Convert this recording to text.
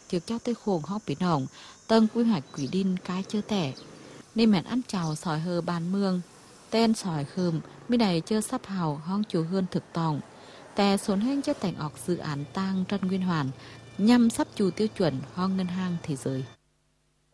trước cho tới khủng hóc biến hỏng, tầng quy hoạch quỷ đinh cái chưa tẻ. Nên mẹn ăn chào sỏi hờ bàn mương, tên sỏi khơm, mới này chưa sắp hào hong chủ hơn thực tòng. Tè xuống hên cho thành ọc dự án tang Trân Nguyên Hoàn, nhằm sắp chủ tiêu chuẩn hong ngân hàng thế giới.